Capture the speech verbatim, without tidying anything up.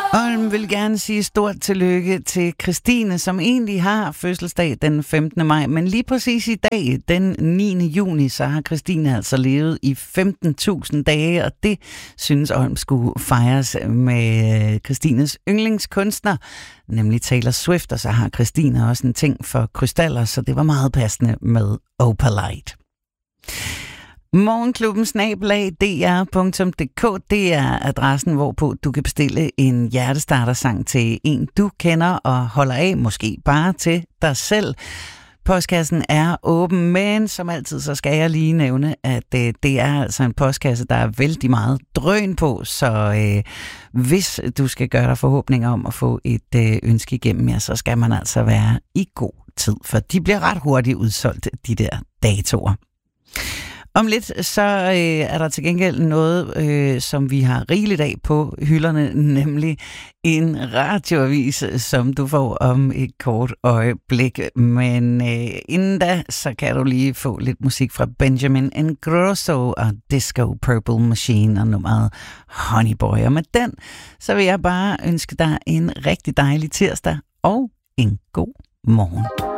Og vil gerne sige stort tillykke til Christine, som egentlig har fødselsdag den femtende maj, men lige præcis i dag, den niende juni, så har Christine altså levet i femten tusind dage, og det synes Olm skulle fejres med Christines yndlingskunstner, nemlig Taylor Swift, og så har Christine også en ting for krystaller, så det var meget passende med Opalite. Morgenklubben snabel-a d r punktum d k, det er adressen, hvorpå du kan bestille en hjertestartersang til en, du kender og holder af, måske bare til dig selv. Postkassen er åben, men som altid, så skal jeg lige nævne, at øh, det er altså en postkasse, der er vældig meget drøn på, så øh, hvis du skal gøre dig forhåbninger om at få et øh, ønske igennem, ja, så skal man altså være i god tid, for de bliver ret hurtigt udsolgt, de der datoer. Om lidt, så øh, er der til gengæld noget, øh, som vi har rigeligt af på hylderne, nemlig en radioavis, som du får om et kort øjeblik. Men øh, inden da, så kan du lige få lidt musik fra Benjamin Ingrosso og Disco Purple Machine og nummeret Honey Boy. Og med den, så vil jeg bare ønske dig en rigtig dejlig tirsdag og en god morgen.